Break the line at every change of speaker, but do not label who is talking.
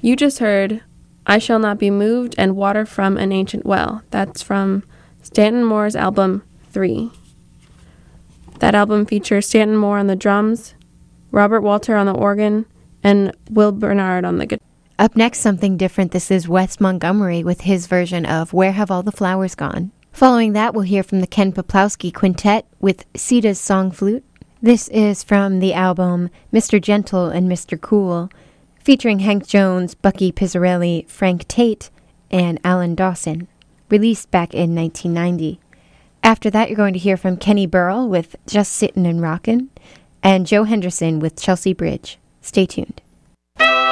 You just heard I Shall Not Be Moved and Water from an Ancient Well. That's from Stanton Moore's album 3. That album features Stanton Moore on the drums, Robert Walter on the organ, and Will Bernard on the guitar.
Up next, something different. This is Wes Montgomery with his version of Where Have All the Flowers Gone? Following that, we'll hear from the Ken Poplowski Quintet with Sita's Song Flute. This is from the album Mr. Gentle and Mr. Cool, featuring Hank Jones, Bucky Pizzarelli, Frank Tate, and Alan Dawson, released back in 1990. After that, you're going to hear from Kenny Burrell with Just Sittin' and Rockin', and Joe Henderson with Chelsea Bridge. Stay tuned.